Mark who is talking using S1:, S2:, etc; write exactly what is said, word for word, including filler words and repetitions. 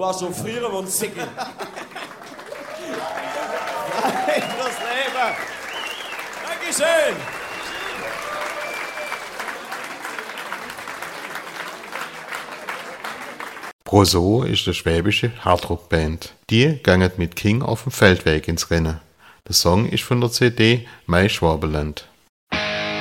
S1: warst so früher und Sickel. Das Leben. Dankeschön.
S2: Broso ist eine schwäbische Hardrock-Band. Die gangen mit King auf dem Feldweg ins Rennen. Der Song ist von der C D Mai Schwabenland.